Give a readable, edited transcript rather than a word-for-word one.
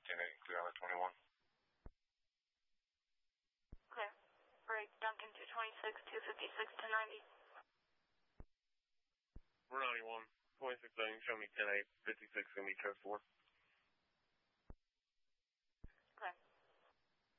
10-8, clear on the 21. Clear. Break Duncan 226, 256 to 90. We're 91. 26 show me 10-8, 56